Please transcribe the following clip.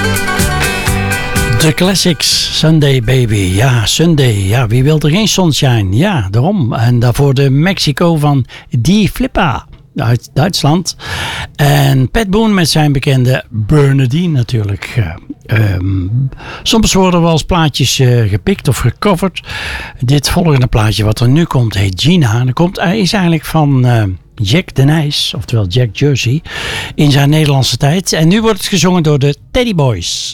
De classics, Sunday Baby. Ja, Sunday. Ja, wie wil er geen sunshine? Ja, daarom. En daarvoor de Mexico van Die Flippa uit Duitsland. En Pat Boone met zijn bekende Bernadine natuurlijk. Soms worden wel eens plaatjes gepikt of gecoverd. Dit volgende plaatje wat er nu komt heet Gina. En is eigenlijk van Jack de Nijs, oftewel Jack Jersey, in zijn Nederlandse tijd. En nu wordt het gezongen door de Teddy Boys.